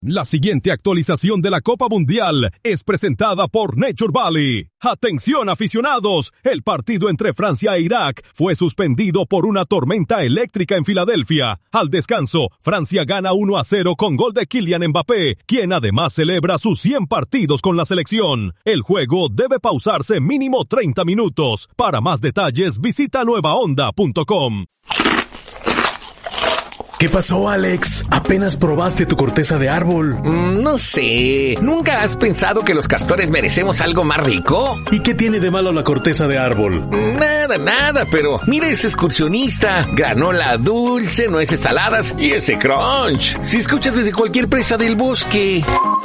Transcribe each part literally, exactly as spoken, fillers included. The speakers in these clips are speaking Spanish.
La siguiente actualización de la Copa Mundial es presentada por Nature Valley. ¡Atención aficionados! El partido entre Francia e Irak fue suspendido por una tormenta eléctrica en Filadelfia. Al descanso, Francia gana uno a cero con gol de Kylian Mbappé, quien además celebra sus cien partidos con la selección. El juego debe pausarse mínimo treinta minutos. Para más detalles, visita nueva onda punto com. ¿Qué pasó, Alex? Apenas probaste tu corteza de árbol. Mm, no sé. ¿Nunca has pensado que los castores merecemos algo más rico? ¿Y qué tiene de malo la corteza de árbol? Nada, nada, pero mira ese excursionista. Granola dulce, nueces saladas y ese crunch. Si escuchas desde cualquier presa del bosque.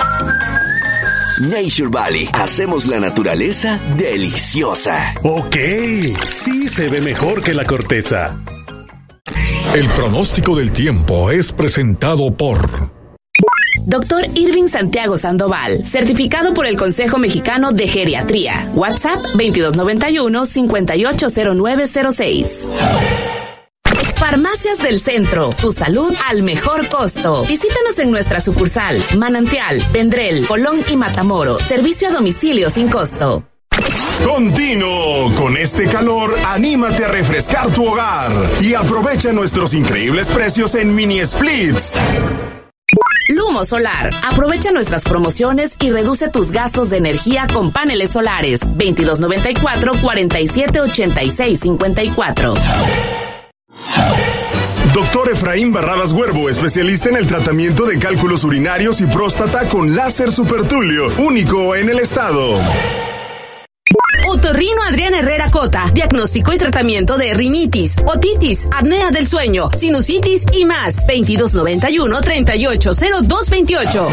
Nature Valley. Hacemos la naturaleza deliciosa. Ok, sí se ve mejor que la corteza. El pronóstico del tiempo es presentado por Doctor Irving Santiago Sandoval, certificado por el Consejo Mexicano de Geriatría. WhatsApp veintidós noventa y uno, cincuenta y ocho cero nueve cero seis. Farmacias del Centro, tu salud al mejor costo. Visítanos en nuestra sucursal, Manantial, Vendrell, Colón y Matamoros. Servicio a domicilio sin costo. Continuo, con este calor, anímate a refrescar tu hogar y aprovecha nuestros increíbles precios en mini splits. Lumo Solar, aprovecha nuestras promociones y reduce tus gastos de energía con paneles solares. veintidós noventa y cuatro, cuarenta y siete, ochenta y seis, cincuenta y cuatro. Doctor Efraín Barradas Huervo, especialista en el tratamiento de cálculos urinarios y próstata con láser supertulio, único en el estado. Otorrino Adrián Herrera Cota, diagnóstico y tratamiento de rinitis, otitis, apnea del sueño, sinusitis y más. veintidós noventa y uno, treinta y ocho, cero dos veintiocho.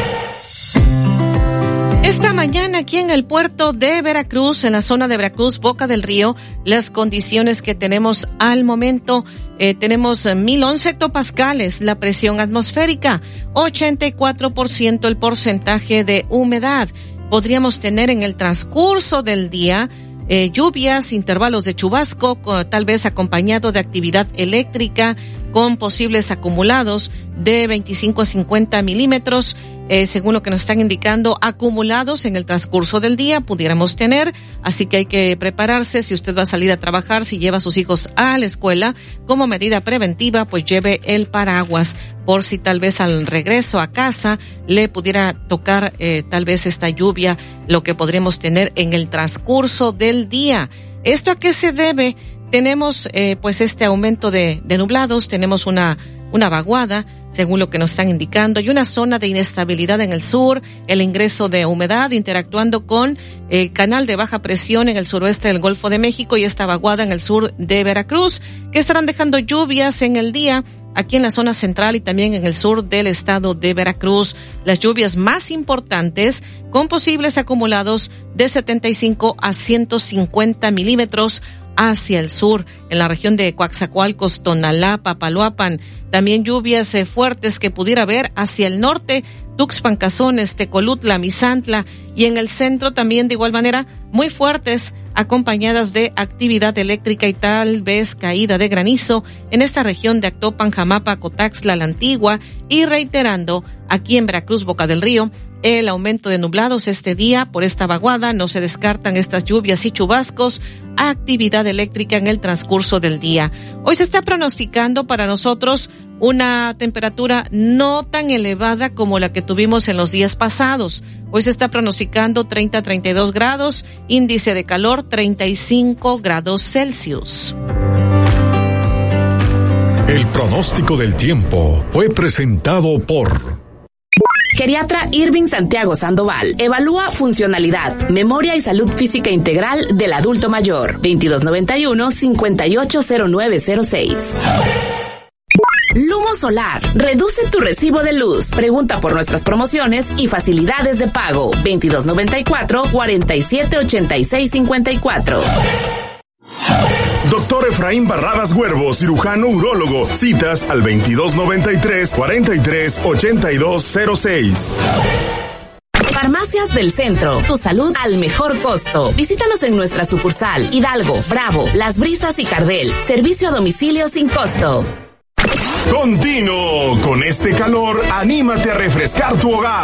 Esta mañana aquí en el puerto de Veracruz, en la zona de Veracruz, Boca del Río, las condiciones que tenemos al momento, eh, tenemos mil once hectopascales, la presión atmosférica, ochenta y cuatro por ciento el porcentaje de humedad. Podríamos tener en el transcurso del día eh, lluvias, intervalos de chubasco, con, tal vez acompañado de actividad eléctrica, con posibles acumulados de veinticinco a cincuenta milímetros, eh, según lo que nos están indicando, acumulados en el transcurso del día pudiéramos tener, así que hay que prepararse. Si usted va a salir a trabajar, si lleva a sus hijos a la escuela, como medida preventiva, pues lleve el paraguas, por si tal vez al regreso a casa le pudiera tocar eh, tal vez esta lluvia, lo que podríamos tener en el transcurso del día. ¿Esto a qué se debe? Tenemos eh, pues este aumento de, de nublados, tenemos una, una vaguada, según lo que nos están indicando, y una zona de inestabilidad en el sur, el ingreso de humedad interactuando con el canal de baja presión en el suroeste del Golfo de México y esta vaguada en el sur de Veracruz, que estarán dejando lluvias en el día aquí en la zona central y también en el sur del estado de Veracruz. Las lluvias más importantes con posibles acumulados de setenta y cinco a ciento cincuenta milímetros hacia el sur, en la región de Coaxacualcos, Tonalá, Papaloapan. También lluvias eh, fuertes que pudiera haber hacia el norte, Tuxpan, Cazones, Tecolutla, Misantla, y en el centro también de igual manera muy fuertes, acompañadas de actividad eléctrica y tal vez caída de granizo en esta región de Actopan, Jamapa, Cotaxtla, La Antigua, y reiterando aquí en Veracruz, Boca del Río, el aumento de nublados este día por esta vaguada. No se descartan estas lluvias y chubascos, actividad eléctrica en el transcurso del día. Hoy se está pronosticando para nosotros una temperatura no tan elevada como la que tuvimos en los días pasados. Hoy se está pronosticando treinta a treinta y dos grados, índice de calor treinta y cinco grados Celsius. El pronóstico del tiempo fue presentado por Geriatra Irving Santiago Sandoval. Evalúa funcionalidad, memoria y salud física integral del adulto mayor. veintidós noventa y uno, cincuenta y ocho cero nueve cero seis. Lumo Solar, reduce tu recibo de luz. Pregunta por nuestras promociones y facilidades de pago. veintidós noventa y cuatro, cuarenta y siete, ochenta y seis, cincuenta y cuatro. Doctor Efraín Barradas Huervo, cirujano urólogo. Citas al veintidós noventa y tres, cuarenta y tres, ochenta y dos cero seis. Farmacias del Centro, tu salud al mejor costo. Visítanos en nuestra sucursal Hidalgo, Bravo, Las Brisas y Cardel. Servicio a domicilio sin costo. Continuo, con este calor, anímate a refrescar tu hogar.